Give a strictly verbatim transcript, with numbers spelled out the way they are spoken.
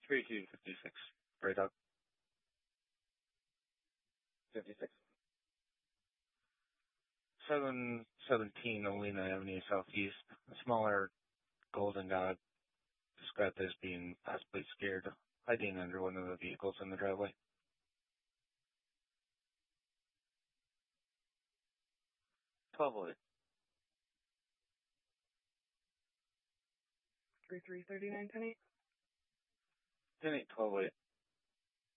three two fifty-six. Gray Dog. fifty-six. seven seventeen Olena Avenue Southeast. A smaller golden god described as being possibly scared, hiding under one of the vehicles in the driveway. twelve oh eight. three three thirty-nine ten eight. ten eight twelve eight.